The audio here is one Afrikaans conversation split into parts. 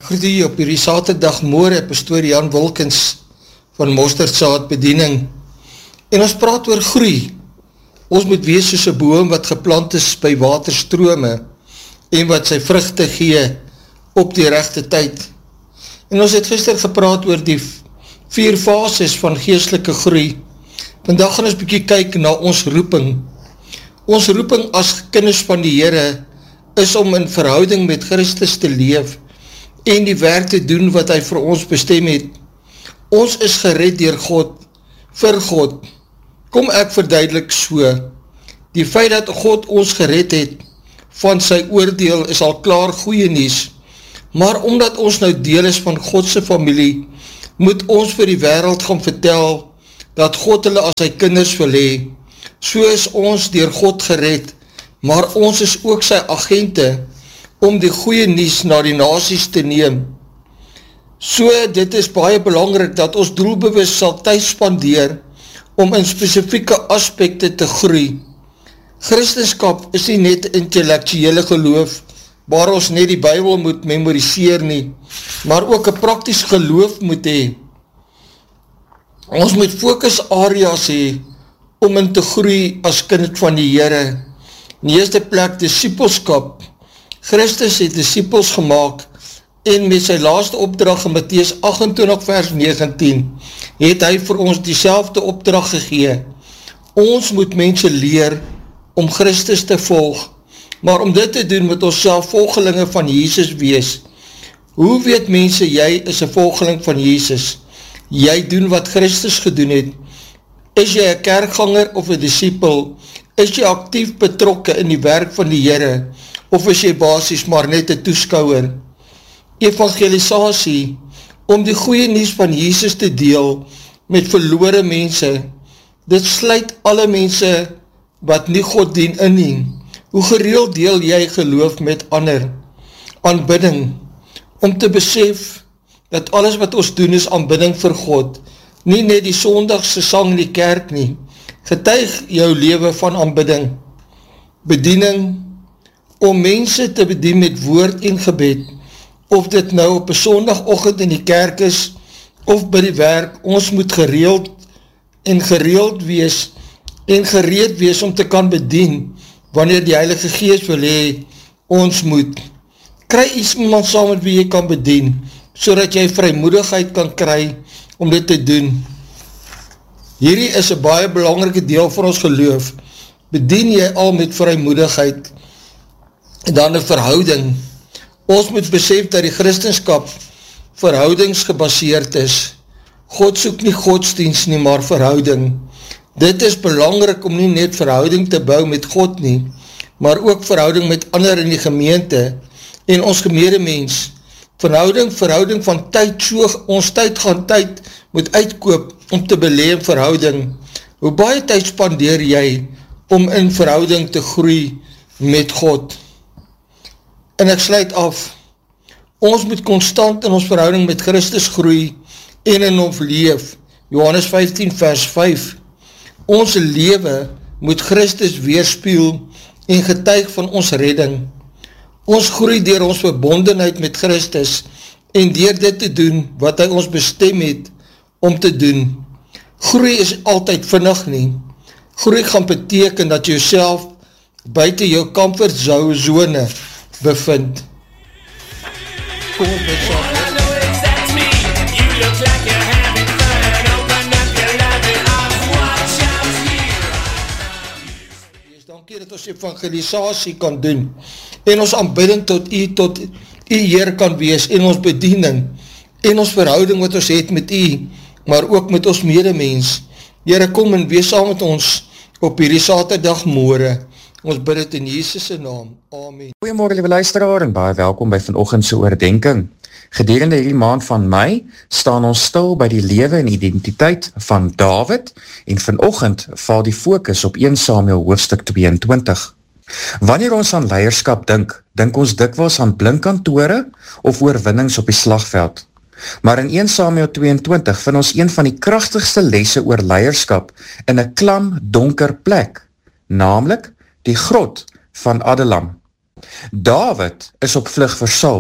Groet u op hierdie Saterdagmôre, Pastoor Jan Wilkins van Mosterdsaad Bediening. En ons praat oor groei. Ons moet wees soos 'n boom wat geplant is by waterstrome en wat sy vrugte gee op die regte tyd. En ons het gister gepraat oor die 4 fases van geestelike groei. Vandag gaan ons bietjie kyk na ons roeping. Ons roeping as kinders van die Here is om in verhouding met Christus te leef en die werk te doen wat hy vir ons bestem het. Ons is gered deur God, vir God. Kom ek verduidelik so. Die feit dat God ons gered het van sy oordeel is al klaar goeie nuus. Maar omdat ons nou deel is van God se familie, moet ons vir die wêreld gaan vertel dat God hulle as sy kinders wil hê. So is ons deur God gered, maar ons is ook sy agente om die goeie nuus na die nasies te neem. So dit is baie belangrik dat ons doelbewus sal tyd spandeer om in spesifieke aspekte te groei. Christendom is nie net intellektuele geloof, waar ons net die Bybel moet memoriseer nie, maar ook 'n prakties geloof moet hê. Ons moet fokusareas hê om in te groei as kind van die Here. In die eerste plek disipelskap. Christus het disipels gemaak en met sy laaste opdrag in Matteus 28 vers 19 het hy vir ons dieselfde opdrag gegee. Ons moet mense leer om Christus te volg, maar om dit te doen moet ons self volgelinge van Jesus wees. Hoe weet mense jy is 'n volgeling van Jesus? Jy doen wat Christus gedoen het. Is jy 'n kerkganger of 'n disipel? Is jy aktief betrokke in die werk van die Here? Of is jy basies maar net 'n toeskouer? Evangelisasie, om die goeie nuus van Jesus te deel met verlore mense. Dit sluit alle mense wat nie God dien in nie. Hoe gereeld deel jy geloof met ander? Aanbidding, om te besef dat alles wat ons doen is aanbidding vir God, nie net die Sondagse sang in die kerk nie. Getuig jou lewe van aanbidding. Bediening, om mense te bedien met woord en gebed, of dit nou op 'n Sondagoggend in die kerk is, of by die werk. Ons moet gereeld wees en gereed wees om te kan bedien, wanneer die Heilige Gees wil hê, ons moet. Kry iemand saam met wie jy kan bedien, sodat jy vrymoedigheid kan kry om dit te doen. Hierdie is 'n baie belangrike deel van ons geloof. Bedien jy al met vrymoedigheid, en dan 'n verhouding. Ons moet besef dat die Christendom verhoudingsgebaseerd is. God soek nie godsdienst nie, maar verhouding. Dit is belangrik om nie net verhouding te bou met God nie, maar ook verhouding met ander in die gemeente en ons medemens. Verhouding van tyd, so ons tyd moet uitkoop om te belê in verhouding. Hoe baie tyd spandeer jy om in verhouding te groei met God? En ek sluit af. Ons moet konstant in ons verhouding met Christus groei en in ons leef. Johannes 15 vers 5. Ons lewe moet Christus weerspieël en getuig van ons redding. Ons groei deur ons verbondenheid met Christus en deur dit te doen wat hy ons bestem het om te doen. Groei is altyd vinnig nie. Groei gaan beteken dat jy jouself buite jou comfortzone bevind. Kom op met saam. Dankie dat ons evangelisasie kan doen en ons aanbidding tot u Heer kan wees en ons bediening en ons verhouding wat ons het met u, maar ook met ons medemens. Here, kom en wees saam met ons op hierdie Saterdagmôre. Ons bid dit in Jesus se naam. Amen. Goeiemôre liewe luisteraar en baie welkom by vanoggend se oordeenking. Gedurende hierdie maand van Mei staan ons stil by die lewe en identiteit van Dawid en vanoggend val die fokus op 1 Samuel hoofstuk 22. Wanneer ons aan leierskap dink ons dikwels aan blinkkantore of oorwinnings op die slagveld. Maar in 1 Samuel 22 vind ons een van die kragtigste lesse oor leierskap in 'n klam, donker plek, naamlik die grot van Adullam. Dawid is op vlug vir Saul,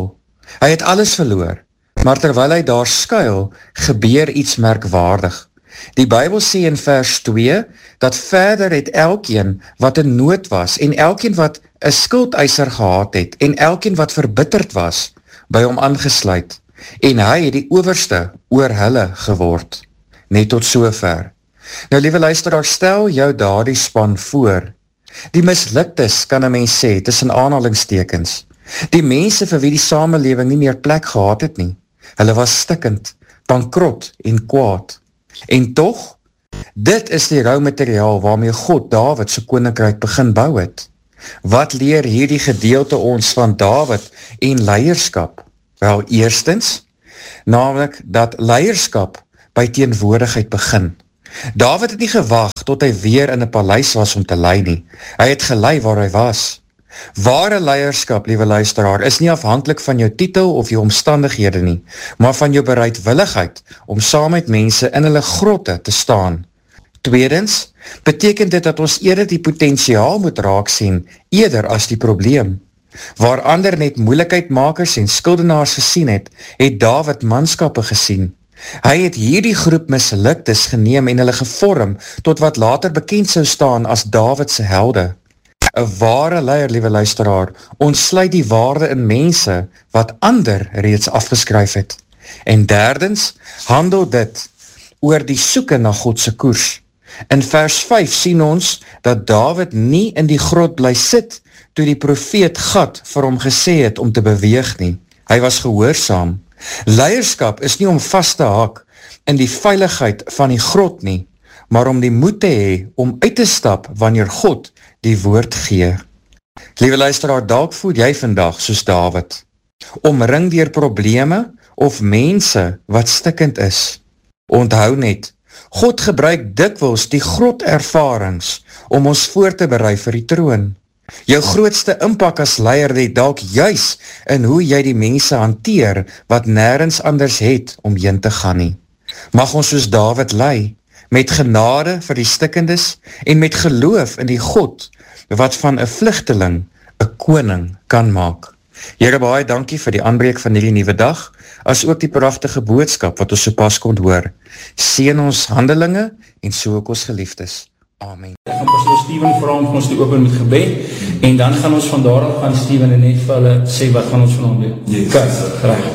Hy het alles verloor, maar terwyl hy daar skuil, gebeur iets merkwaardig. Die Bybel sê in vers 2, dat verder het elkeen wat in nood was, en elkeen wat 'n skuldeiser gehad het, en elkeen wat verbitterd was, by hom aangesluit, en hy het die owerste oor hulle geword. Net tot sover. Nou, liewe luisteraar, stel jou daardie span voor. Die misluktes, kan 'n mens sê, tussen aanhalingstekens. Die mense vir wie die samelewing nie meer plek gehad het nie. Hulle was stikkend, bankrot en kwaad. En tog, dit is die roumateriaal waarmee God Dawid se koninkryk begin bou het. Wat leer hierdie gedeelte ons van Dawid en leierskap? Wel, eerstens, naamlik dat leierskap by teenwoordigheid begin. Dawid het nie gewag tot hy weer in 'n paleis was om te lei nie. Hy het gelei waar hy was. Ware leierskap, liewe luisteraar, is nie afhanklik van jou titel of jou omstandighede nie, maar van jou bereidwilligheid om saam met mense in hulle grotte te staan. Tweedens, beteken dit dat ons eerder die potensiaal moet raak sien, eerder as die probleem. Waar ander net moeilikheidmakers en skuldenaars gesien het, het Dawid manskappe gesien. Hy het hierdie groep misluktes geneem en hulle gevorm tot wat later bekend sou staan as Dawid se helde. 'n Ware leier, liewe luisteraar, ontsluit die waarde in mense wat ander reeds afgeskryf het. En derdens, handel dit oor die soeke na God se koers. In vers 5 sien ons dat Dawid nie in die grot bly sit toe die profeet Gad vir hom gesê het om te beweeg nie. Hy was gehoorsaam. Leierskap is nie om vas te hak in die veiligheid van die grot nie, maar om die moed te hê om uit te stap wanneer God die woord gee. Liewe luisteraar, dalk voel jy vandag soos Dawid, omring deur probleme of mense wat stikkend is. Onthou net, God gebruik dikwels die grotervarings om ons voor te berei vir die troon. Jou grootste impak as leier lê dalk juis in hoe jy die mense hanteer wat nêrens anders het om heen te gaan nie. Mag ons soos Dawid lei, met genade vir die stikkendes en met geloof in die God wat van 'n vlugteling 'n koning kan maak. Here, baie dankie vir die aanbreek van hierdie nuwe dag, as ook die pragtige boodskap wat ons sopas kon hoor. Seën ons handelinge en so ook ons geliefdes. Amen. Ek gaan Pastor Steven vra om ons te open met gebed, en dan gaan ons van daar af gaan Steven en net vir hulle sê wat gaan ons vanaand doen. Yes. Kijk, graag.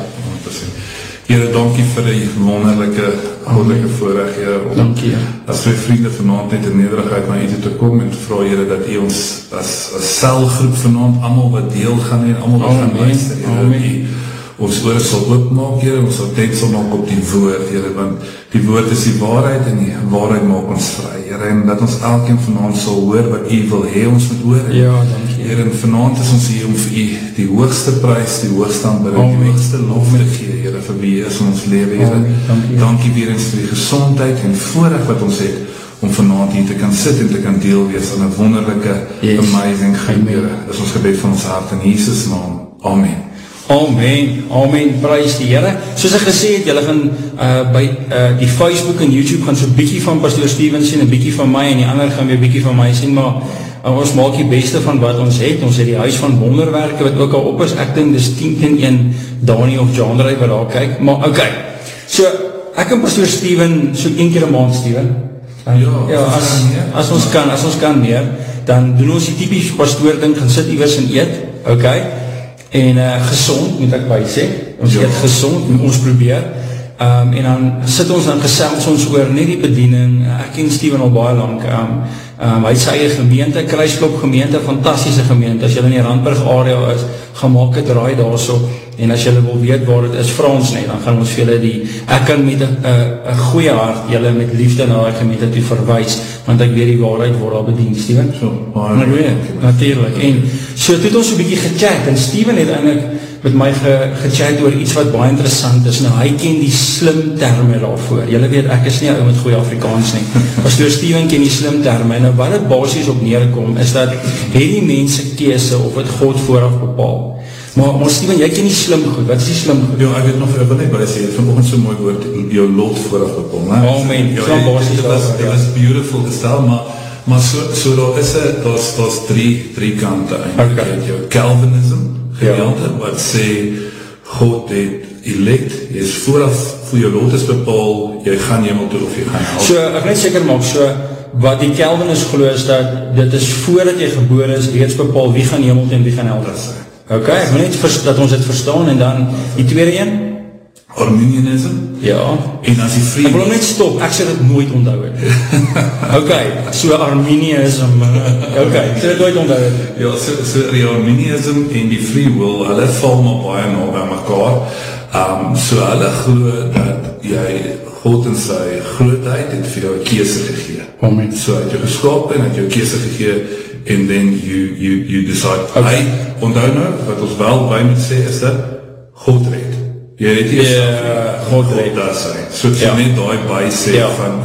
Here, dankie vir die wonderlike, goddelike voorreg, Here, om dankie, as my vriende vanaand net in nederigheid na U toe te kom en te vra, Here, dat U ons as selgroep vanaand almal wat deel gaan en almal wat gaan luister, Here, ons ore sal oopmaak, Here, ons attent sal maak op die woord, Here, want die woord is die waarheid en die waarheid maak ons vry, Here, en dat ons elkeen vanaand sal hoor wat U wil hê ons moet hoor. Ja, dankie. Here, en vanaand is ons hier om vir U die hoogste prys, die hoogste aanbidding, die hoogste lof te gee, Here, vir wie is in ons lewe, Here. Dankie weer eens vir die gesondheid en voorreg wat ons het om vanaand hier te kan sit en te kan deel wees aan 'n wonderlike, amazing Here. Dis ons gebed van ons hart in Jesus naam. Amen. Amen, amen, prys die Here. Soos ek gesê het, julle gaan by die Facebook en YouTube gaan so 'n bietjie van Pastor Steven sien, 'n bietjie van my en die ander gaan weer 'n bietjie van my sien, maar ons maak die beste van wat ons het. Ons het die huis van wonderwerke wat ook al op is. Ek dink dis 10-1 Dani of John Ray wat daar kyk, maar okay. So ek en Pastor Steven so 1 keer 'n maand, Steven. Ja, as ons kan meer, dan doen ons die tipies pastoor ding, gaan sit iewers en eet, okay? En gesond, moet ek by sê, ons eet gesond, ons probeer, en dan sit ons dan gesels ons oor net die bediening. Ek ken Steven al baie lank, hy sy eie gemeente, Kruisklop gemeente, fantastische gemeente. As julle in die Randburg area is, gaan maak het raai daarso, en as julle wil weet waar het is, vra ons net, dan gaan ons vir julle ek kan met 'n goeie hart julle met liefde na die gemeente toe verwys, want ek weet die waarheid word al bedien, Steven. Natuurlijk, en so het ons so 'n bietjie gechat, en Steven het eintlik met my gechat oor iets wat baie interessant is. Nou, hy ken die slim terme daarvoor. Julle weet, ek is nie ou met goeie Afrikaans nie. Pastor Steven ken die slim terme, en nou wat het basies op neerkom, is dat het die mense keuse of het God vooraf bepaal. Maar Steven, jy ken die slim goed. Wat is die slim goed? Ja, ek weet nog, ek wil net by sê, vanoggend so mooi woord, jou lot vooraf bepaal. Amen. Ja, dit is beautiful gestel, maar so daar's drie kante eintlik. Okay. Jou Calvinism gedeelte, wat sê God het elect, jy is vooraf voor jou lot is bepaal, jy gaan hemel toe of jy gaan hel. So, ek net seker maak, so, wat die Calvinist glo is dat dit is voordat jy gebore is, reeds bepaal wie gaan hemel toe en wie gaan hel. Ok, ek wil net dat ons dit verstaan, en dan die tweede een? Arminianism. Ja. En as die vrede... Ek wil net stop, ek sê dit nooit onthou het. Ok, so Arminianism, ok, ek sê dit nooit onthou het. Ja, so die Arminianism en die free will, hulle val maar baie na by mekaar. So hulle glo dat jy God in sy grootheid het vir jou 'n keuse gegee. Amen. So het jou geskaap en het jou keuse gegee, and then you decide. Okay. Onthou nou, wat ons wel by moet sê is dat God red. Jy het nie God red. Dat sê. So het jy net daai by sê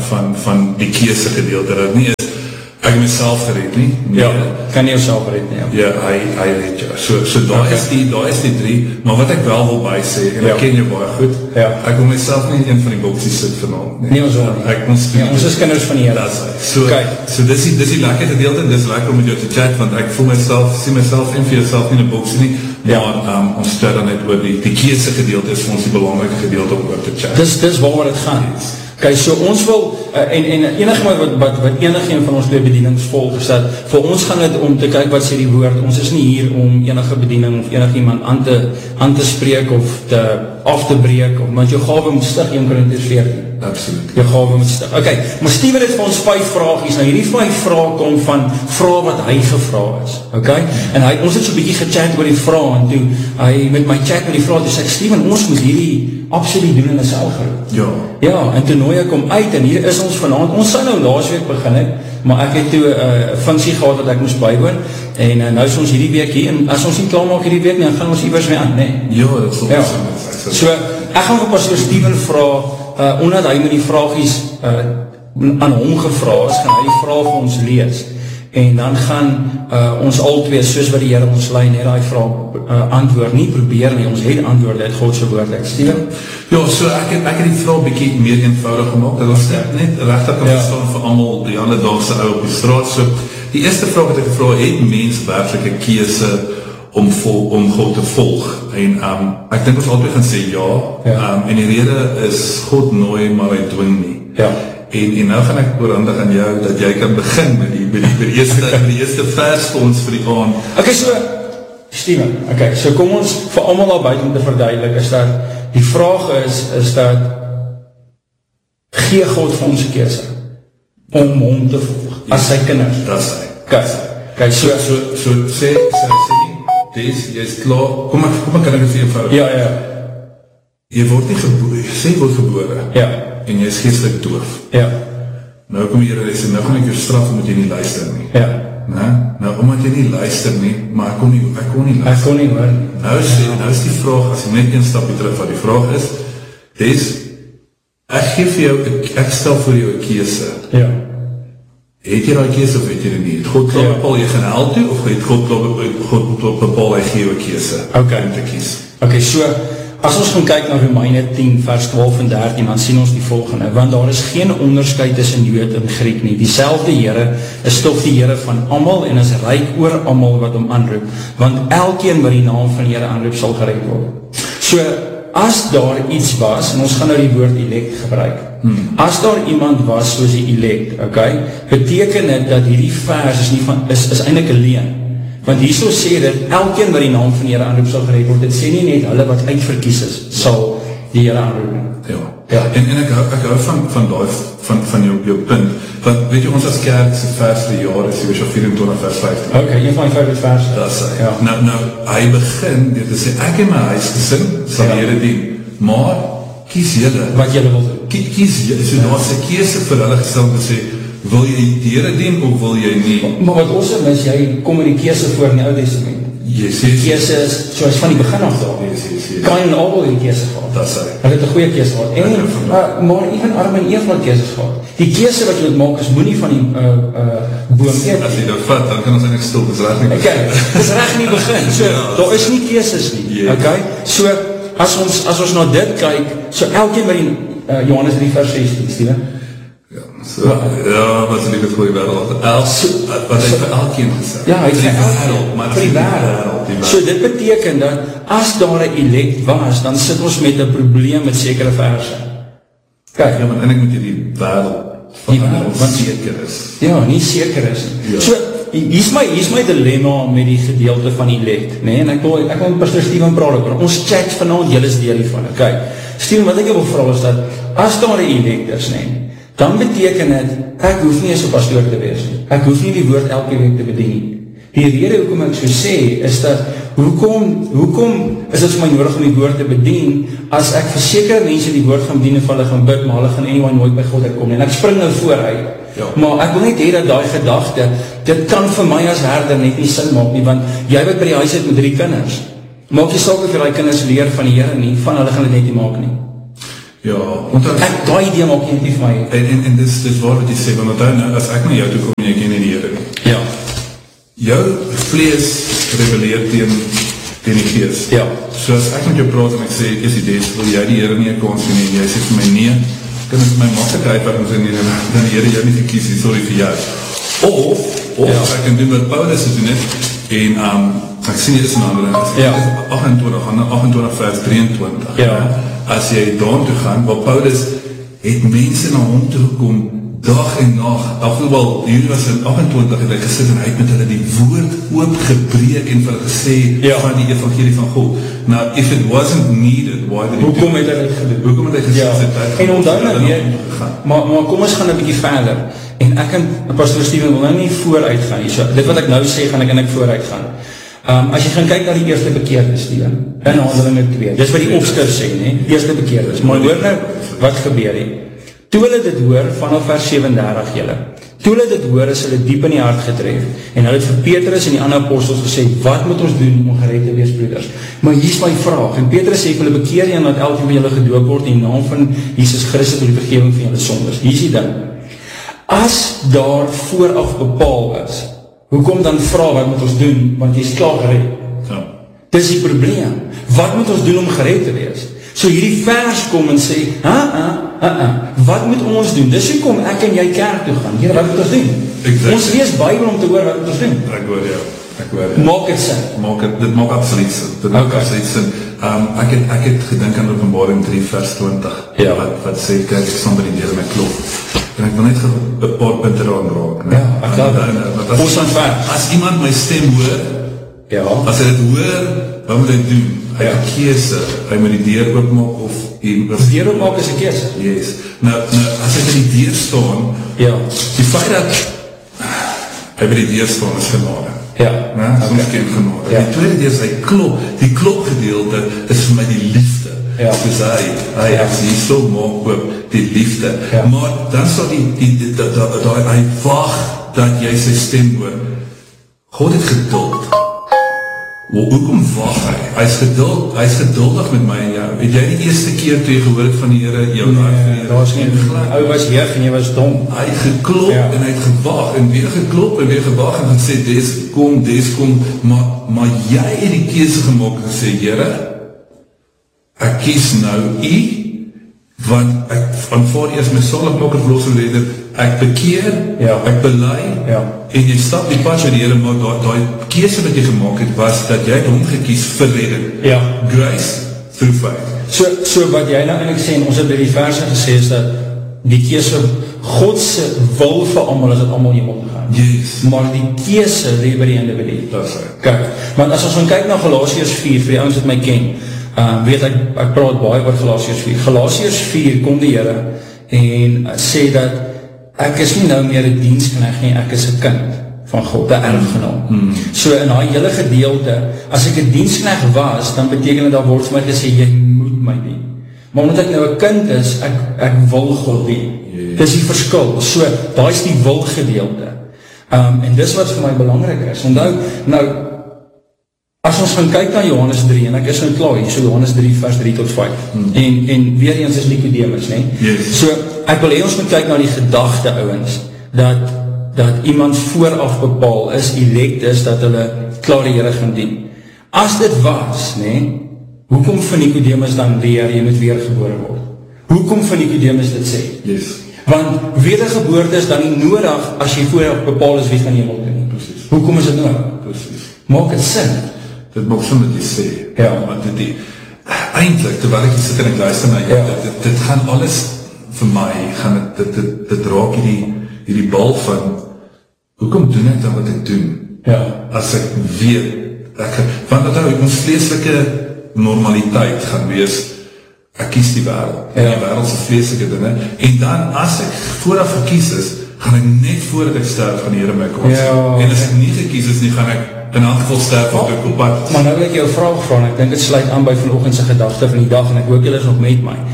van die keuse gedeelte, dat nie is, ek het myself gered nie. Nee, ja, kan nie jouself red nie. Ja, hy red jou. So daar is die drie, maar wat ek wel wil by sê, en ek ken jou baie goed, ek wil myself nie in een van die boksies sit vanaand nie. Nee, ons wil nie. Ons is kinders van die Here. So dis die lekker gedeelte, en dis lekker om met jou te chat, want ek voel sien myself en vir jouself nie in 'n boksie nie, maar ons stel dan net oor die keuse gedeelte is vir ons die belangrike gedeelte om oor te chat. Dis waaroor dit gaan. Ok, so ons wil, en enige wat enige een van ons twee bedienings volg, is dat vir ons gaan het om te kyk wat sê die woord. Ons is nie hier om enige bediening of enige iemand aan te spreek of af te breek, want jou gawe moet stig, 1 Korintiërs 14. Absoluut. Jou gawe moet stig. Ok, maar Steven het vir ons 5 vragies. Nou hierdie 5 vrae kom van vrae wat hy gevra is. Ok, en ons het so 'n bietjie gechat oor die vrae, en toe hy met my chat met die vrae, toe sê ek, Steven, ons moet hierdie absoluut doen in 'n selgroep. Ja, en toe nooi ek hom uit, en hier is ons vanaand. Ons sou nou laasweek begin het, maar ek het toe 'n funksie gehad wat ek moes bywoon, en nou is ons hierdie week hier, en as ons nie klaar maak hierdie week nie, dan gaan ons iewers weer aan, nee. Ja, dit sal so, ek gaan vir Pastoor Steven vra, omdat hy met die vragies aan hom gevra is, gaan hy die vraag vir ons lees, en dan gaan ons albei, soos wat die Here ons lei, net die vraag antwoord, nie probeer nie, ons het antwoord uit God se woord uit. Steven? Ja, so ek het die vraag bietjie meer eenvoudig gemaak, dat ons net regtig kan verstaan vir almal die alledaagse ou op die straat. So, die eerste vraag wat ek gevra het mens werklik 'n keuse om God te volg, en ek dink ons altyd gaan sê en die rede is God nooi, maar hy dwing nie. En nou gaan ek oorhandig aan jou, dat jy kan begin met die eerste vers vir ons vir die aand. Ok, so, Steven, ok, so kom ons vir almal daar buiten te verduidelik, is dat, die vraag is dat, gee God vir ons 'n keuse, om hom te volg, as sy kinders. Dat is hy. Kijk, so sê nie, jy is klaar, kom ek kan ek het vir eenvoudig. Ja. Jy word nie gebore, jy word gebore. Ja. En jy is geestelik doof. Ja. Nou kom jy hier en sê, nou gaan ek jou straf omdat jy nie luister nie. Ja. Nou, omdat jy nie luister nie, maar ek kon nie luister. Ek kon nie hoor. Nou is die vraag, as jy net een stapje terug wat die vraag is, ek stel vir jou 'n keuse. Ja. Het jy daai keuse of het jy dit nie? Het God bepaal jy gaan hel toe, of het God bepaal hy gee jou 'n keuse om te kies? Ok, so, as ons gaan kyk na Romeine 10 vers 12 en 13, dan sien ons die volgende, want daar is geen onderskeid tussen Jood en Griek nie. Dieselfde Here is tog die Here van almal en is ryk oor almal wat hom aanroep, want elkeen wat die naam van die Here aanroep sal gered word. So, as daar iets was, en ons gaan nou die woord elect gebruik, as daar iemand was soos die elect, beteken dit dat hierdie vers is eintlik 'n leuen. Want hierso sê dit, elkeen wat die naam van die Here aanroep sal gered word, dit sê nie net hulle wat uitverkies is, sal die Here aanroep. Ja. En ek hou van jou punt, want weet jy, ons as kerk se vers vir die jaar is Joshua 24 vers 15. Ok, een van die favourite vers. Dat is hy. Nou, hy begin deur te sê, ek en my huisgesin sal die Here dien, maar kies julle. Wat julle wil doen. Kies julle, so daar is 'n keuse vir hulle gestel om te sê, wil jy die Here dien of wil jy nie? Maar wat ons is, jy kom met die keuse voor in die Ou Testament. Die keuse is, soos van die begin af daar. Kain en Abel het die keuse gehad. Dat is hy. Hulle het 'n goeie keuse gehad. Maar even Adam en Eva het keuse gehad. Die keuse wat jy moet maak is, moenie van die boom eet. As jy nou vat, dan kan ons eintlik stil, dis reg nie begin. Okay, dis reg nie begin. So, daar is nie keuses nie. Okay? So, as ons na dit kyk, so elkeen by die Johannes 3 vers 16, Steven? So, ja, wat is liefde vir die wêreld? Wat hy vir elkeen gesê. Ja, hy het vir wêreld, maar vir die wêreld. So dit beteken dat as daar 'n elect was, dan sit ons met 'n probleem met sekere verse. Kijk, ja, maar eintlik moet jy die wêreld van seker is. Ja, nie seker is. Ja. So hier is my dilemma met die gedeelte van elect, nee, en ek wil met Pastor Steven praat oor. Ons chat vanaand, julle is deel hiervan. Okay. Steven, wat ek wil vra is dat as daar 'n elect is, nee, dan beteken dit, ek hoef nie eens 'n pastoor te wees nie. Ek hoef nie die woord elke week te bedien nie. Die rede hoekom ek so sê, is dat, hoekom is dit vir my nodig om die woord te bedien, as ek vir sekere mense die woord gaan bedien, en hulle gaan bid, maar hulle gaan anyway nooit by God uitkom nie. En ek spring nou vooruit. Ja. Maar ek wil net hê dat daai gedagte, dit kan vir my as herder net nie sin maak nie, want jy wat by die huis het met 3 kinders, maak jy saak of jy die kinders leer van die Here nie, van hulle gaan dit net nie maak nie. Ja, ek daai idee maak nie vir my. En dis waar wat jy sê, want nou, as ek na jou toe kom en jy ken nie die Here nie. Ja. Jou vlees rebelleer teen die gees. Ja. So as ek met jou praat en ek sê, ek is die des, wil jy die Here nie 'n kans gee nie, jy sê vir my nee, kan het my makkelijk uitwerk en sê nee, dan die Here jou nie gekies nie, sorry vir jou. Of ja. Ek kan doen wat Paulus doen het, en ek sien jy is in andere, ja. 28 vers 23, ja. As jy daan toe gaan, waar Paulus het mense na hom toe gekom, dag en nacht, afgeval, hier was in 28, het hy gesit en hy het met hulle die woord oopgebreek en vir hulle gesê van die evangelie van God. Now, if it wasn't needed, why did he Hoekom het hy dit gedoen? Hoekom het hy gesê? En onthou nou weer, maar kom ons gaan 'n bietjie verder, en ek en Pastor Steven wil nou nie vooruit gaan, so, dit wat ek nou sê, gaan ek vooruit gaan. As jy gaan kyk na die eerste bekeerdes, Steven, in Handelinge 2, dis wat die opskrif sê, nee, eerste bekeerdes, maar hoor nou, wat gebeur het? Toe hulle dit hoor, vanaf vers 37 julle, toe hulle dit hoor, is hulle diep in die hart getref, en hulle het vir Petrus en die ander apostels gesê, wat moet ons doen om gered te wees, broeders? Maar hier is my vraag, en Petrus sê, hulle bekeer jy, en dat elkeen van julle gedoop word, in die naam van Jesus Christus, tot die vergewing van julle sondes. Hier is die ding, as daar vooraf bepaal is, hoekom dan vra, wat moet ons doen, want jy is klaar gered? Ja. Dis die probleem, wat moet ons doen om gered te wees? So hierdie vers kom en sê, wat moet ons doen? Dis hoekom ek en jy kerk toe gaan. Here, wat moet ons doen? Exactly. Ons lees Bybel om te hoor wat moet ons doen. Ek hoor jou. Maak het sin. Dit maak absoluut sin. Dit maak absoluut sin. Ek het gedink aan Openbaring 3 vers 20. Ja. Wat sê, kyk, ek staan by die deur en ek klop. En ek wil net 'n paar punte daaraan raak. Ja, ek laat. Ons aan vers. As iemand my stem hoor, ja. As hy dit hoor, wat moet hy doen? Hy het 'n keuse, hy moet die deur oopmaak of die deur oopmaak is 'n keuse. Yes. Nou as hy by die deur staan, ja. Die feit dat hy by die deur staan is genade. Ja. Ons ken genade. Ja. Die tweede deur is hy klop. Die klopgedeelte is vir my die liefde. Ja. Dus hy is so maak oop die liefde. Ja. Maar dan sal hy wag dat jy sy stem hoor. God het geduld. Hoekom wag hy? Hy is geduldig met my en jou. Het jy die eerste keer toe jy gehoor het van die Here jou daar was nie, ou was jeug en jy was dom. Hy het geklop en hy het gewag en weer geklop en weer gewag en gesê, des kom, maar jy het die keuse gemaak en gesê, Here, ek kies nou U, want ek aanvaar eers my saligmaker verlosser redder, ek bekeer, ek bely, en jy stap die pad met die Here, maar daai keuse wat jy gemaak het, was dat jy hom gekies vir redding. Ja. Grace through faith. So wat jy nou eintlik sê, en ons het by die verse gesê, is dat die keuse, Godse wil vir almal, is dat almal hemel te gaan. Yes. Maar die keuse lê by die individu. That's right. Kijk, want as ons gaan kyk na Galasiërs 4, vir die ouens wat my ken, weet ek praat baie oor Galasiërs 4. Galasiërs 4 kom die Here en sê dat ek is nie nou meer 'n diensknegt nie, ek is 'n kind van God, 'n erfgenaam. So in daai hele gedeelte, as ek 'n diensknegt was, dan beteken dit daar word vir my gesê jy moet my dien. Maar omdat ek nou 'n kind is, ek wil God dien. Dis die verskil. So daai is die wil gedeelte. En dis wat vir my belangrik is. Onthou nou as ons gaan kyk na Johannes 3, en ek is nou klaar hier, so Johannes 3 vers 3 tot 5, en weer eens is Nicodemus, nee? Yes. So, ek wil hê ons moet kyk na die gedagte, ouens, dat iemand vooraf bepaal is, elect is, dat hulle klaar die Here gaan dien. As dit was, nee, hoekom van Nicodemus dan weer, jy moet weergebore word? Hoekom van Nicodemus dit sê? Yes. Want wedergeboorte is dan nie nodig as jy vooraf bepaal is wie van hemel toe nie. Precies. Hoekom is dit nodig? Precies. Maak het sin? Dit maak sin wat jy sê. Ja. Want eindelijk, terwyl ek hier sit en ek luister na jou, dit gaan alles vir my, dit raak hierdie bal van, hoekom doen ek dan wat ek doen? Ja. As ek weet, want dat ons vleeslike normaliteit gaan wees, ek kies die wêreld, die wêreldse vleeslike dinge, en dan as ek vooraf gekies is, gaan ek net voordat ek sterf van die Here my kom. En as ek nie gekies is nie, gaan ek in elk geval sterf op ek op pad. Maar nou wil ek jou vraag vra, en ek dink het sluit aan by vanoggend se gedagte van die dag, en ek hoop julle is nog met my.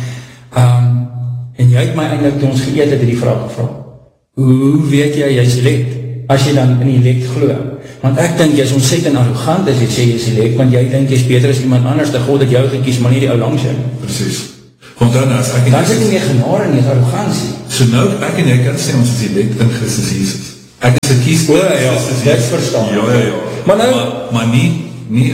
En jy het my eintlik toe ons geëet het die vraag gevra. Hoe weet jy is elect? As jy dan in die elect glo? Want ek dink jy is ontsettend arrogant as jy sê jy is elect, want jy dink jy is beter as iemand anders, dat God het jou gekies, maar nie die ou langs jou. Precies. Want dan as ek dan is dit nie meer genade nie, arrogantie. So nou ek en jy kan sê ons is elect in Christus Jesus. Ek is gekies in Christus Jesus. Dit verstaan. Ja. Maar nou, maar nie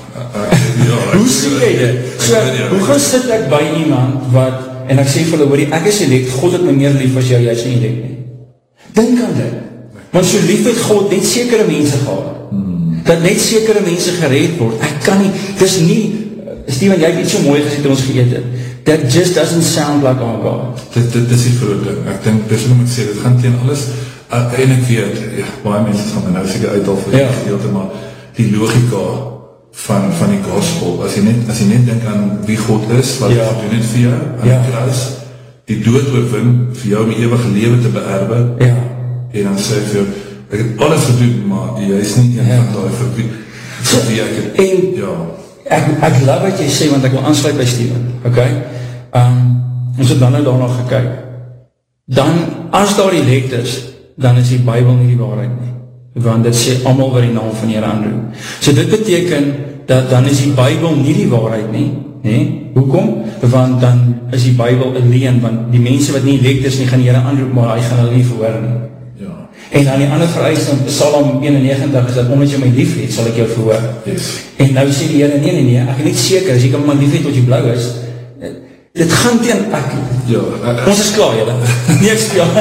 hoe sê jy dit? So, hoe gaan sit ek by iemand wat, en ek sê vir hulle, hoorie, ek is elect, God het my meer lief as jou, jy is nie elect nie. Dink aan dit. Want so lief het God net sekere mense gehad. Dat net sekere mense gered word. Ek kan nie, dis nie, Steven, jy het iets so mooi gesê toe ons geëet het. That just doesn't sound like our God. Dit is die groot ding. Ek dink, dis wat ek sê, dit gaan teen alles, en ek weet, baie mense gaan my nou seker uithaal vir die gedeelte, maar die logika van die gospel, as jy net dink aan wie God is, wat hy gedoen het vir jou, aan die kruis, die dood oorwin, vir jou om die ewige lewe te beerwe, en dan sê ek vir jou, ek het alles gedoen, maar jy is nie een van die verbied. Ek love wat jy sê, want ek wil aansluit by Steven, ok? Ons het dan nou daarna gekyk. Dan, as daar elect is, dan is die Bybel nie die waarheid nie. Want dit sê almal wat die naam van die Here aanroep. So dit beteken, dat dan is die Bybel nie die waarheid nie, hoekom? Want dan is die Bybel alleen, want die mense wat nie elect is nie, gaan die Here aanroep, maar hy gaan hulle nie verhoor nie. En dan die ander vereis in Psalm 91 is dat omdat jy my lief het, sal ek jou verhoor. En nou sê die Here, nee, ek is niet seker, as jy kan my lief het tot jy blauw is, dit gaan teen ek. Ons is klaar, julle. Nee, ek speel.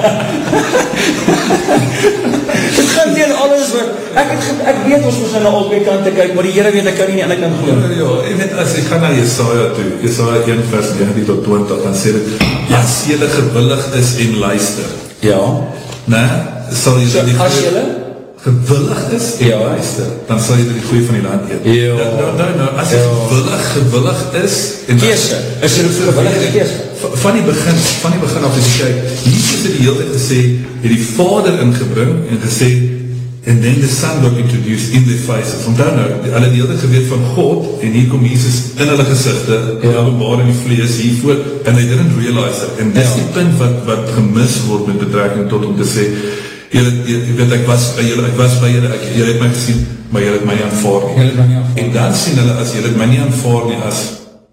Dit gaan teen alles wat, ek weet ons moes nou albei kante kyk, maar die Here weet, ek kan nie aan die kant geloof. Jy weet, as ek gaan na Jesaja toe, Jesaja 1 vers 19 tot 20, dan sê dit, as jylle gewillig is en luister. Sal jy as jylle gewillig is en luister, dan sal jy die goeie van die land eet. Nou, as jy gewillig is en keese, is jy gewillig keese? Van die begin af as jy kyk, Jesus het die hele tijd gesê, het die Vader ingebring en gesê, and then the Son got introduced in their faces. Want dan nou, hulle die hele geweet van God, en hier kom Jesus in hulle gezichte, openbaar in die vlees hiervoor, and they didn't realize it. En dis die punt wat gemis word met betrekking tot om te sê, jy weet, ek was by julle, jy het my gesien, maar jy het my nie aanvaar nie. En dan sien hulle, as jy het my nie aanvaar nie, as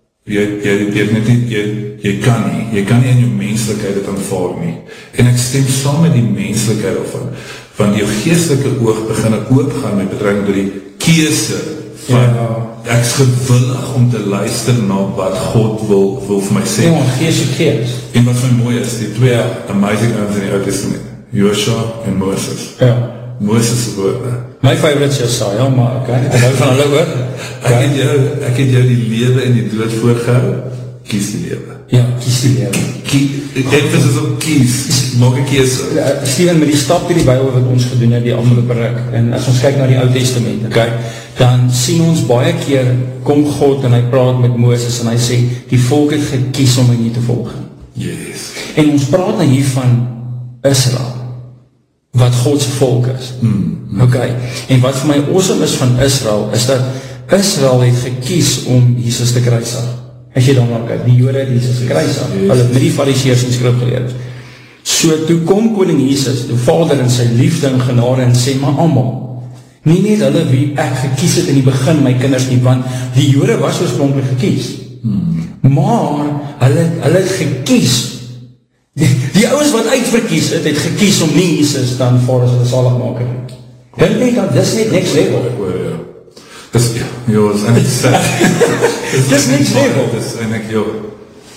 jy kan nie in jou menslikheid het aanvaar nie. En ek stem saam met die menslikheid daarvan, want jou geestelike oog begin oopgaan met betrekking tot die keuse van, ek is gewillig om te luister na wat God wil vir my sê. En wat vir my mooi is, die twee amazing ouens in die Ou Testament, Joshua en Moses. Moses woorde. My favorite is Jesaja, maar ek hou van hulle hoor. Ek het jou die lewe en die dood voorgehou, kies die lewe. Kies die lewe. Emphasis op kies, maak een keuse. Steven, met die stap die Bybel wat ons gedoen het, die afgelope ruk, en as ons kyk na die Ou Testament, dan sien ons baie keer, kom God en hy praat met Moses en hy sê, die volk het gekies om my nie te volg. En ons praat nou hier van Israel, wat Godse volk is. En wat vir my awesome is van Israel, is dat Israel het gekies om Jesus te kruisig. As jy dan maar kyk, die Jode het Jesus gekruisig, hulle het met die fariseërs en skrifgeleerdes. So toe kom koning Jesus, die Vader in sy liefde en genade en sê, maar almal, nie net hulle wie ek gekies het in die begin, my kinders nie, want die Jode was oorspronklik gekies. Maar hulle het gekies. Die ouens wat uitverkies het gekies om nie Jesus dan voor as hulle saligmaker. Dink nie dat dis net next level. Dis, is eindelijk sad. Dis next level. Dis eindelijk,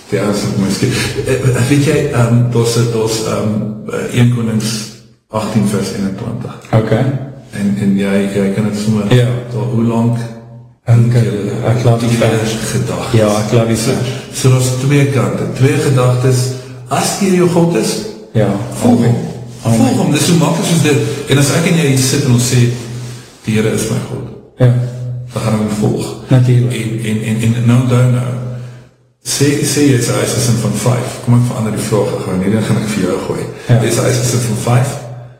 Die ouens het miskien. Weet jy, daar's 1 Konings 18 vers 21. Okay. En jy kan het sommer, ja. Hoe lang? Ek laat die vers. Gedagtes. Ja, ek laat die vers. So daar's 2 kante, 2 gedagtes, as die jou God is, ja, volg hom, dis so makkelijk soos dit, en as ek en jy sit en ons sê, die Here is my God, ja. Dan gaan hom volg, natuurlijk, en nou, sê jy is 'n eisgesin van 5, kom ek verander die vraag, gaan nie, dan gaan ek vir jou gooi, ja. Jy is 'n eisgesin van 5,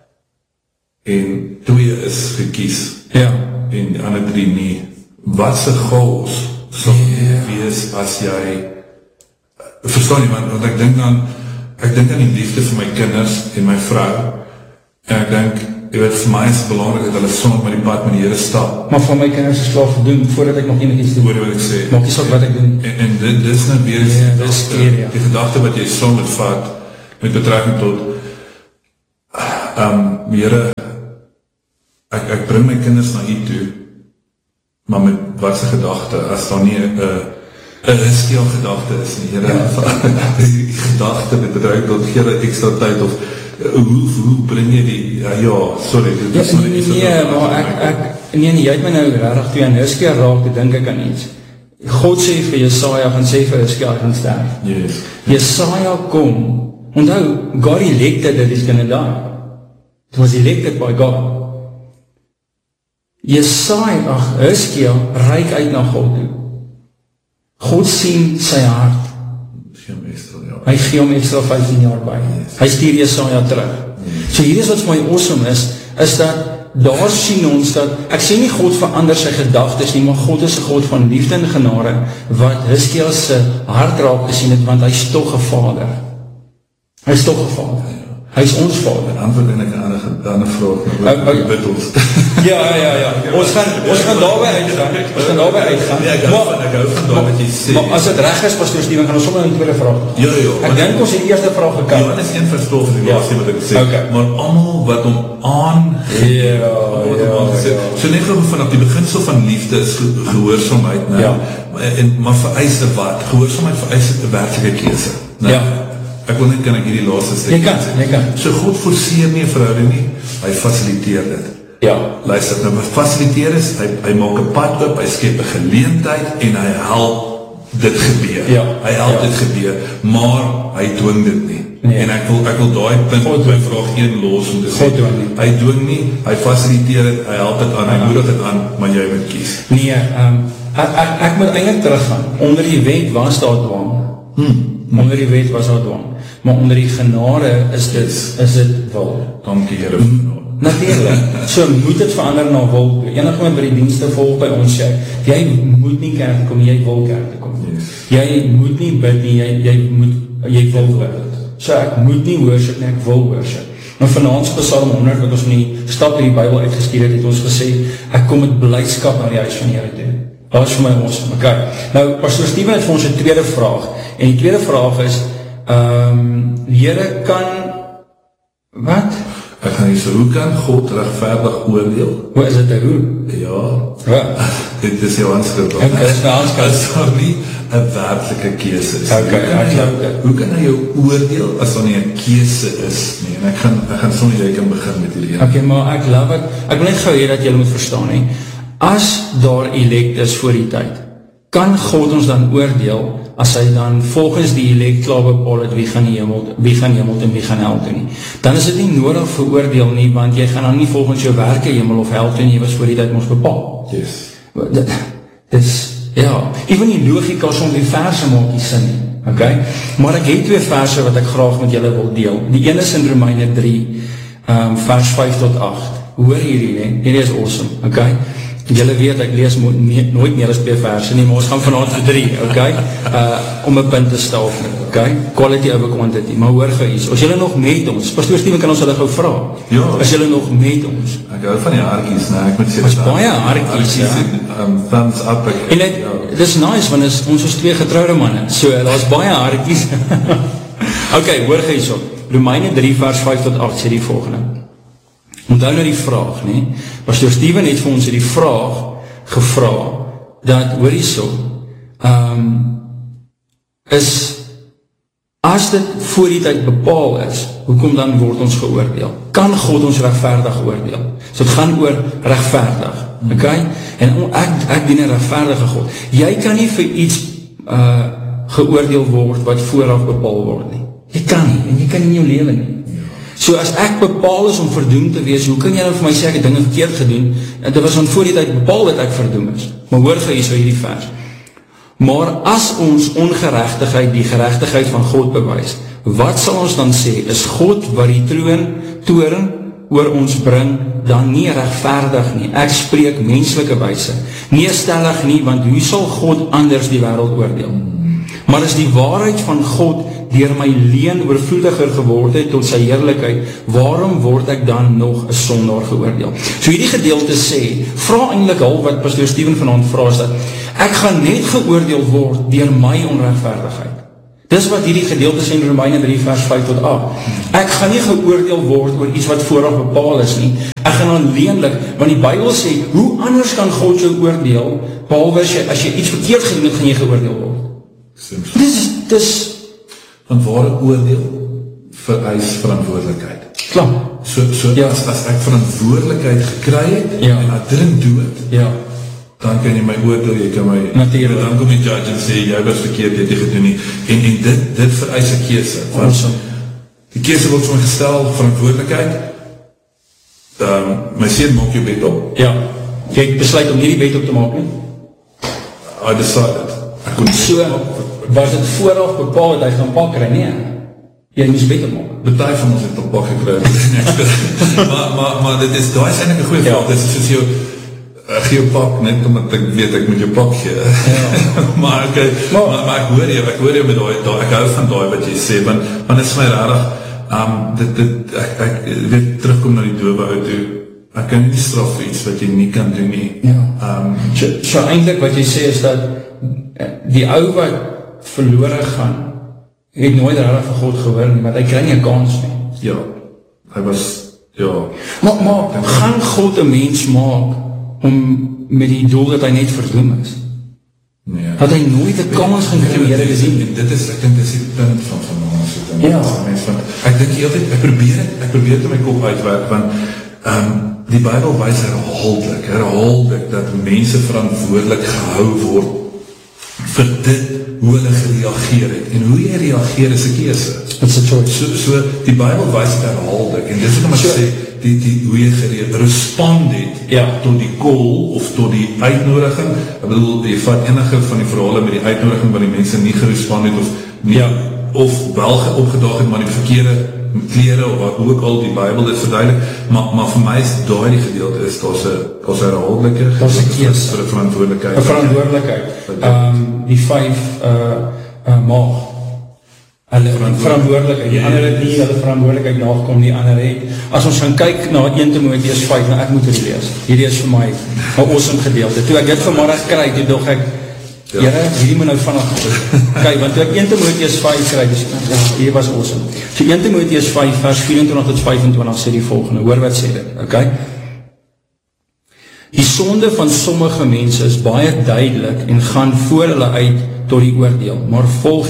en 2 is gekies, ja. En die ander 3 nie, wat se goals sal wees as jy, verstaan jy, want ek dink aan die liefde vir my kinders en my vrou, en ek dink, jy weet, vir my is het belangrijk dat hulle soms met die pad met die Here stap. Maar van my kinders is klaar gedoen, voordat ek nog enig iets doen. Hoor wat ek sê. Maak jy wat ek doen. En dit is nou weer die gedachte wat jy soms moet vat, met betrekking tot, Here, ek bring my kinders na u toe, maar met wat se gedachte, as daar nie een stil gedachte is nie, Here, die gedachte met betrekking tot, gee dat ekstra tyd, of hoe bring jy die, sorry, dit is maar iets Nee, jy het my nou rarig toe aan Hiskia raak, te dink ek aan iets. God sê vir Jesaja, gaan sê vir Hiskia, gaan sterf. Yes. Jesaja kom, onthou, God elected that he's gonna die. It was elected by God. Hiskia reik uit na God toe. God sien sy hart. Hy gee hom extra 15 jaar by. Hy stuur Jesaja terug. So hier is wat vir my awesome is dat daar sien ons dat, ek sê nie God verander sy gedagtes nie, maar God is 'n God van liefde en genade, wat Hiskia se hart raak gesien het, want hy is toch 'n vader. Hy is toch 'n vader. Hy is ons vader. Antwoord en ek 'n ander vraag, bid ons. Ja. Ons gaan daarby uitgaan. Ja, ek hou van daar wat jy sê. Maar as het reg is, Pastoor Steven, gaan ons sommer in die tweede vraag. Ja. Ek dink ons het die eerste vraag gekant. Johannes 1 vers 12 is die laaste wat ek sê. Okay. Maar almal wat hom so net gou vanaf die beginsel van liefde is gehoorsaamheid, né? Ja. Maar vereis wat? Gehoorsaamheid vereis 'n werklike keuse, né? Ja. Ek wil net kan ek hierdie laaste stuk. Jy kan. So God forceer nie 'n verhouding nie, hy fasiliteer dit. Ja. Luister, nou wat fasiliteer is, hy maak 'n pad oop, hy skep 'n geleentheid en hy help dit gebeur. Ja. Hy help dit gebeur, maar hy dwing dit nie. Nee. En ek wil daai punt op by vraag 1 los om te sê. God dwing nie. Hy dwing nie, hy fasiliteer dit, hy help dit aan, hy moedig dit aan, maar jy moet kies. Nee, ek moet eintlik teruggaan. Onder die wet was daar dwang. Onder die wet was daar dwang. Maar onder die genade is dit wil. Dankie Here. Natuurlijk. So moet het verander na wil. Enige wat by die dienste volg by ons sê, jy moet nie kerk te kom, jy wil kerk te kom. Yes. Jy moet nie bid nie, jy wil bid. So ek moet nie worship nie, ek wil worship. En vanaand Psalm 100 wat ons in die stap in die Bybel uitgestuur het ons gesê, ek kom met blydskap na die huis van die Here toe. Dat is vir my awesome. Okay. Nou, Pastor Steven het vir ons 'n tweede vraag. En die tweede vraag is, die Here kan, wat? Ek gaan hier so, hoe kan God regverdig oordeel? Hoe is dit een hoe? Ja. Dit is jou aanskrif. Okay, dit is my aanskrif. As daar nie 'n werklike keuse is. Okay, hoe kan hy jou oordeel as daar nie 'n keuse is nie? En ek gaan sommer jy kan begin met hierdie. Okay, maar ek love it. Ek wil net gou hê dat julle moet verstaan nie. As daar elect is voor die tyd, kan God ons dan oordeel as hy dan volgens die elect klaar bepaal het wie gaan hemel en wie gaan hel toe nie. Dan is dit nie nodig vir oordeel nie, want jy gaan dan nie volgens jou werke hemel of hel toe nie, was voor die tyd ons bepaal. Yes. Dis, ja, even die logika som die verse maak die sin nie, okay? Maar ek het 2 verse wat ek graag met julle wil deel. Die ene is in Romeine 3, vers 5 tot 8. Hoor hierdie, ne? Hierdie is awesome, okay? Julle weet, ek lees nooit meer as 2 verse nie, maar ons gaan vanavond vir 3, okay? Om 'n punt te stel, okay? Quality over quantity, maar hoor gou iets. As julle nog met ons, Pastoor Steven kan ons hulle gou vra. Ja. As julle nog met ons. Ek hou van die hartjies, nee, ek moet sê. Ons baie hartjies, ja. Thumbs up. En dit is nice, want ons is 2 getrouwde manne, so daar is baie hartjies. Okay, hoor gou iets op. Romeine 3 vers 5 tot 8 sê die volgende. Onthou nou die vraag, nie? Pastor Steven het vir ons die vraag gevra, dat, hoor hierso, is as dit voor die tyd bepaal is, hoekom dan word ons geoordeel? Kan God ons regverdig oordeel? So het gaan oor regverdig, okay? En ek dien 'n regverdige God. Jy kan nie vir iets geoordeel word wat vooraf bepaal word nie. Jy kan nie, en jy kan nie in jou lewe nie. So as ek bepaal is om verdoem te wees, hoe kan jy nou vir my sê ek het dinge verkeerd gedoen? En dit was van voor die tyd bepaal dat ek verdoem is. Maar hoor gou hier so hierdie vers. Maar as ons ongeregtigheid die geregtigheid van God bewys, wat sal ons dan sê? Is God wat die toorn oor ons bring, dan nie regverdig nie? Ek spreek menslike wyse. Nie stellig nie, want hoe sal God anders die wêreld oordeel? Maar is die waarheid van God deur my leuen oorvloediger geword het tot sy heerlikheid, waarom word ek dan nog 'n sondaar geoordeel? So hierdie gedeelte sê, vra eintlik al wat Pastoor Steven vanaand vra, is dat ek gaan net geoordeel word deur my onregverdigheid. Dis wat hierdie gedeelte sê in Romeine 3 vers 5 tot 8. Ek gaan nie geoordeel word oor iets wat vooraf bepaal is nie. Ek gaan aanleenlik, want die Bybel sê, hoe anders kan God jou oordeel, behalwe as jy iets verkeerd gedoen het, gaan jy geoordeel word. Dis want ware oordeel vereis verantwoordelikheid. Klaar. So ja. As ek verantwoordelikheid gekry het, ja. En ek dring dood, ja. Dan kan jy my oordeel, jy kan my, natuurlijk. Dan kom die judge en sê, jy was verkeerd, jy het dit gedoen nie, en dit vereis 'n keuse. Awesome. Die keuse word vir my gestel, verantwoordelikheid, my seun maak jou bed op. Ja, jy besluit om nie die bed op te maak nie. I decided. So, was dit vooraf bepaal dat hy gaan pak kry, nee? Jy moes bed opmaak. Party van ons het op pak gekry. maar dit is, daar is eintlik 'n goeie vraag, dit is soos jou, gee jou pak, net omdat ek weet ek moet jou pak gee. Ja. maar ek hoor jou met daai, ek hou van daai wat jy sê, want dit is my rarig, ek weet, terugkom na die dobe uit toe, ek kan nie straf vir iets wat jy nie kan doen nie. Ja. So eintlik wat jy sê is dat, die ou wat verlore gaan, het nooit rarig vir God gehoor nie, want hy kry nie 'n kans nie. Ja, hy was, ja. Maar gaan God 'n mens maak, om met die doel dat hy net verdoem is? Nee. Dat hy nooit 'n kans gaan kry om Here te sien. Dit is, ek dink, dis die punt van ons. Ja. Ek dink heeltyd, ek probeer dit in my kop uitwerk, want, die Bybel wys herhaaldelik, dat mense verantwoordelik gehou word, vir dit, hoe hulle gereageer het, en hoe jy reageer is 'n keuse. It's a choice. So die Bybel wys herhaaldelik, en dit is wat ek sê, hoe jy respond het, tot die call, of tot die uitnodiging. Ek bedoel, jy vat enige van die verhale met die uitnodiging, waar die mense nie gerespond het, of nie, of wel opgedaag het, maar die verkeerde klere, of wat ook al, die Bybel dit verduidelik, maar vir my is daai die gedeelte is, daar's 'n herhaaldelike verantwoordelikheid. 'n verantwoordelikheid. Die 5 maag. Hulle verantwoordelikheid, die ander het nie hulle verantwoordelikheid nagekom, die ander het. As ons gaan kyk na 1 Timoteus 5, nou ek moet dit lees. Hierdie is vir my 'n awesome gedeelte. Toe ek dit vanmiddag kry, toe dog ek, Here, hierdie moet nou vanaf kyk, want toe ek 1 Timoteus 5 kry, dus hier was awesome. So 1 Timoteus 5 vers 24 tot 25 sê die volgende, hoor wat sê dit, okay? Die sonde van sommige mense is baie duidelik en gaan voor hulle uit tot die oordeel, maar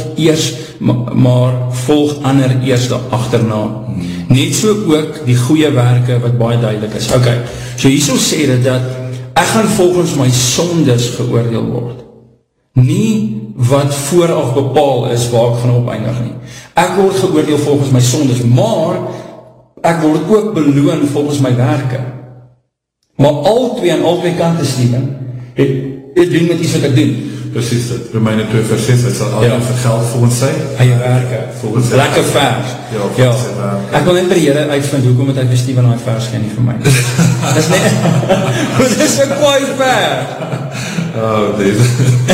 volg ander eers agterna. Net so ook die goeie werke wat baie duidelik is. Okay, so hierso sê dit dat ek gaan volgens my sondes geoordeel word. Nie wat vooraf bepaal is waar ek gaan opeindig nie. Ek word geoordeel volgens my sondes, maar ek word ook beloon volgens my werke. Maar albei aan albei kante, Steven, het doen met iets wat ek doen. Precies dit, Romeine 2 vers 6, hy sal altyd vergeld volgens sy eie werke. Lekker vers. Ja. Ek wil net by die Here uitvind, hoekom het hy vir Steven daai vers gee nie vir my. Dis net, dit is 'n kwaai vers. Deze.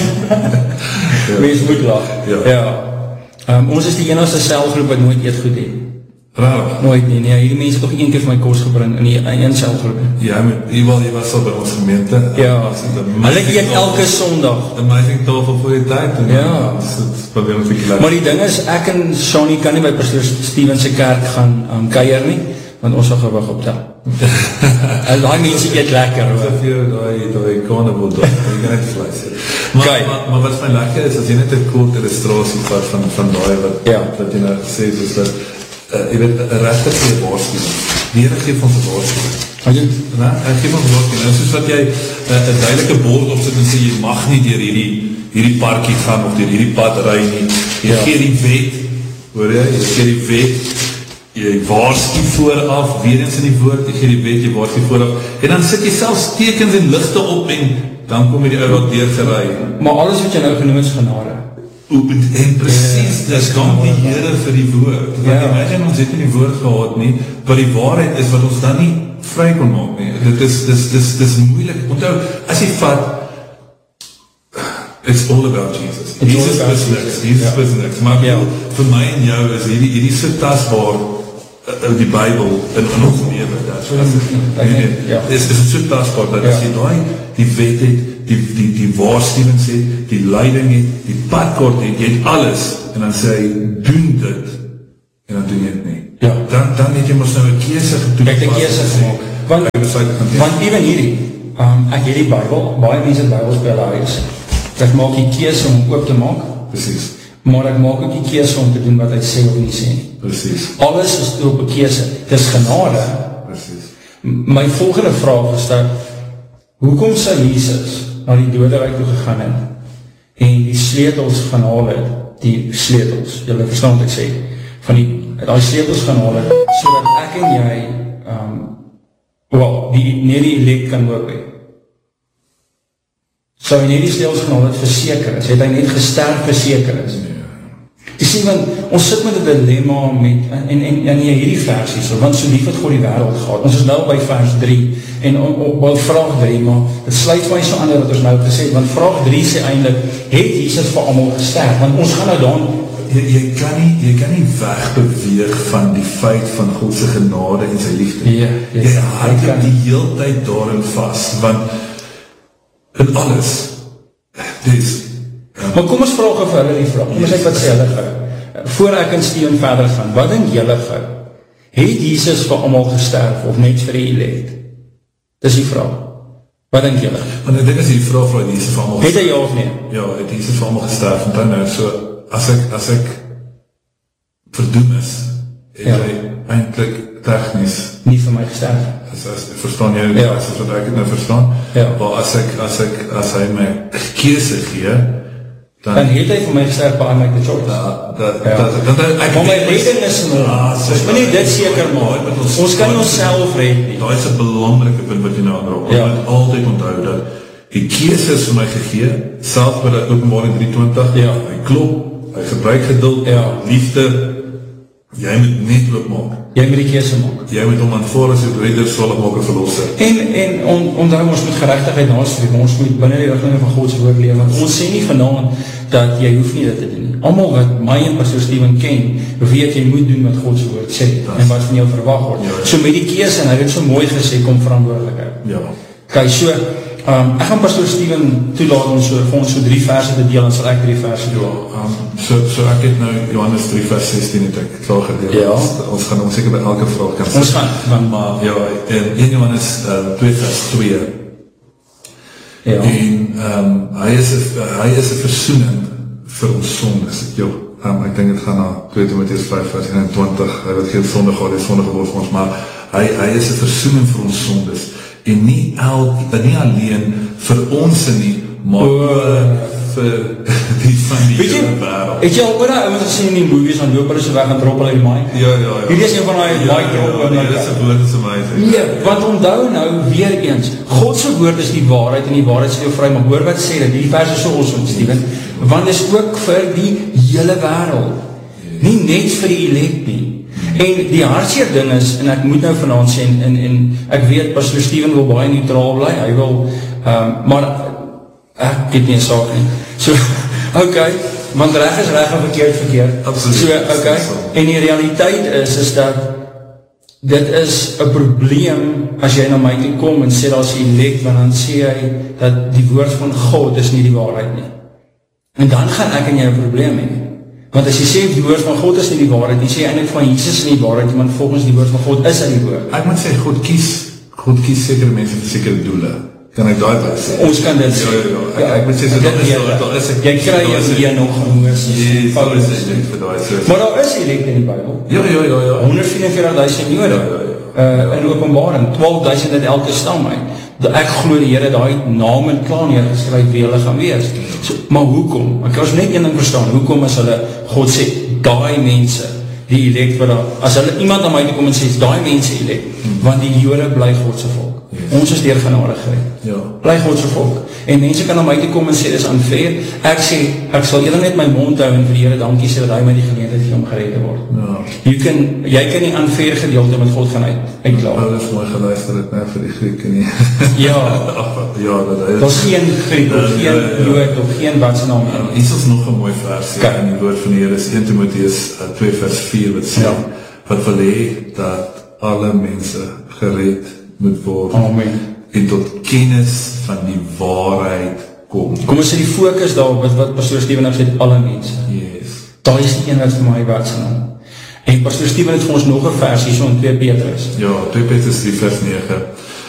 Mens moet lag. Ja. Ons is die enigste selgroep wat nooit eet goed het. Raar. Nooit nie, nee, hierdie mense het toch een keer vir my kos gebring in die een selgroep. Ja, jy was al by ons gemeente. Ja, hulle eet elke Sondag. Amazing tafel voor die tyd. Ja. Maar die ding is, ek en Shani kan nie by Pastoor Steven se kerk gaan kuier nie, want ons sal gewig optel. Daai mense eet lekker. Asof jy die carnival dog, jy kan net vlees. Maar wat my lekker is, as jy net 'n kort illustrasie vat van daai wat jy nou gesê het, is dat jy weet, 'n regte vir 'n waarskuwing. Die Here gee ons 'n waarskuwing. Hy gee ons 'n waarskuwing. Soos wat jy 'n duidelike bord opsit en sê jy mag nie deur hierdie parkie gaan of deur hierdie pad ry nie. Jy gee die wet, hoor jy gee die wet, jy waarsku vooraf, weer eens in die woord, jy gee die wet, jy waarsku vooraf, en dan sit jy selfs tekens en ligte op, en dan kom jy die ou wat deurgery. Maar alles wat jy nou genoem is genade. En precies, dis dank die Here vir die woord. Want imagine ons het nie die woord gehad nie, maar die waarheid is wat ons dan nie vry kon maak nie. Dit is moeilik. Onthou, as jy vat, it's all about Jesus. Jesus is niks. Maar vir my en jou is hierdie so tasbaar, die Bybel in ons lewe. Is so tasbaar, dat as jy die wet het, die waarskuwings het, die leiding het, die padkaart het, jy het alles, en dan sê hy, doen dit, en dan doen jy het nie. Dan het jy ons nou 'n keuse gedoen. Ek het 'n keuse gemaak. Want even hierdie, ek het die Bybel, baie mense het Bybels by hulle huis. Ek maak die keuse om oop te maak. Precies. Maar ek maak ook die keuse om te doen wat hy sê of nie sê nie. Precies. Alles is toe op 'n keuse. Dis genade. Precies. My volgende vraag is dat, hoekom sou Jesus na die doderyk toe gegaan het en die sleutels gaan haal het, die sleutels, julle verstaan wat ek sê, van die sleutels gaan haal het, sodat ek en jy die elek kan oop hê. Sou hy net die sleutels gaan haal het verseker is, het hy net gesterf verseker is. Jy sien, want ons sit met 'n dilemma met, en hierdie versie, want so lief het God die wêreld gehad. Ons is nou by vers 3, en op vraag 3, maar het sluit my so aan wat ons nou gesê het, want vraag 3 sê eintlik, het Jesus vir almal gesterf? Want ons gaan nou dan, jy kan nie wegbeweeg van die feit van God se genade en sy liefde. Jy hou die hele tyd daarin vas, want in alles, dis. Maar kom ons vraag vir hulle die vraag, kom ons wat sê hulle gou, voor ek en Steven verder gaan, wat dink julle gou? Het Jesus vir almal gesterf, of net vir die elect? Dis die vraag. Wat dink julle? Want ek dink as die vraag vir Jesus vir almal gesterf. Het hy ja of nie? Ja, het Jesus vir almal gesterf, en dan nou, so, as ek verdoen is, het hy eintlik tegnies nie vir my gesterf. Verstaan jy, as wat ek het nou verstaan? Maar as hy my keuse gee, dan het hy vir my gesterf, but I make the choice. Maar my redding is ons moet nie dit seker maak, ons kan nie ons self red nie. Daar is 'n belangrike punt wat jy nou aanraak, ons moet altyd onthou dat die keuse is vir my gegee, selfs by die Openbaring 3:20, hy klop, hy gebruik geduld, liefde, jy moet net oopmaak. Jy moet die keuse maak. Jy moet hom aanvaar as die redder, saligmaker, verlosser. En onthou, ons moet geregtigheid nastreef, maar ons moet binne die rigtinge van God se woord leef, want ons sê nie vanaand dat jy hoef nie dit te doen nie. Almal wat my en Pastor Steven ken, weet jy moet doen wat God se woord sê, en wat van jou verwag word. So met die keuse, en hy het so mooi gesê, kom verantwoordelikheid. Okay, so, ek gaan Pastor Steven toelaat om vir ons so 3 verse te deel, en sal ek 3 verse deel. So ek het nou Johannes 3 vers 16 het ek klaar gedeel. Ons gaan ons seker by elke vraag kan ons gaan, maar en 1 Johannes 2 vers 2 en hy is 'n versoening vir ons sondes. Ek dink dit gaan na 2 Timoteus 5 vers 21, hy wat geen sonde gehad het, sonde geword vir ons, maar hy is 'n versoening vir ons sondes, en nie alleen vir ons nie, maar vir die van die hele wêreld. Het jy al oor die ouens gesien in die movies, dan loop hulle so weg en drop hulle die mic? Ja. Hierdie is een van die mic drop. Dit is 'n woord, is amazing. Nee, want onthou nou weer eens, God se woord is die waarheid, en die waarheid sal jou vry, maar hoor wat sê dit, die vers is so awesome, Steven, want dit is ook vir die hele wêreld, nie net vir die elect nie. En die hartseer ding is, en ek moet nou vanaand sê, en ek weet, Pastor Steven wil baie neutraal bly, hy wil, maar ek het nie 'n saak nie. So, okay, want reg is reg en verkeerd. Absoluut. So, okay, en die realiteit is dat dit is 'n probleem as jy na my toe kom en sê daar is elect, want dan sê hy dat die woord van God is nie die waarheid nie. En dan gaan ek en jy 'n probleem hê. Want as jy sê die woord van God is nie die waarheid, jy sê eintlik van Jesus is nie die waarheid, want volgens die woord van God is hy die woord. Ek moet sê, God kies sekere mense vir sekere doele. Kan ek daai by sê? Ons kan dit sê. Ja, ek moet sê, so daar is jy kry jy nog Moses, Paulus. Maar daar is elect in die Bybel. Ja. 144.000 Jode. In Openbaring, 12.000 uit elke stam uit. Ek glo die Here daai naam en klaar neergeskryf wie hulle gaan wees. So, maar hoekom? Ek kan ons net een ding verstaan. Hoekom as hulle God sê daai mense die elect wat daar, as hulle iemand aan my toe kom en sê daai mense elect, want die Jode bly God se volk. Ons is deur genade gered. Bly God se volk. En mense kan aan my toe kom en sê dis unfair. Ek sê ek sal eerder net my mond hou en vir die Here dankie sê dat hy my die geleentheid gee om gered te word. Jy kan nie unfair gedeelte met God gaan uitklaar. Paulus mooi geluister het net vir die Grieke nie. Dat is geen Griek of geen Jood of geen wat se naam. Hier is nog 'n mooi vers in die woord van die Here, is 1 Timoteus 2 vers 4 wat sê wat wil hê dat alle mense gered moet word. Amen. En tot kennis van die waarheid kom. Kom ons sê die fokus daar wat Pastor Steven nou sê, alle mense. Yes. Daar is die een wat vir my wat se naam. En Pastor Steven het vir ons nog 'n vers hier so in 2 Petrus. Ja, 2 Petrus 3 vers 9.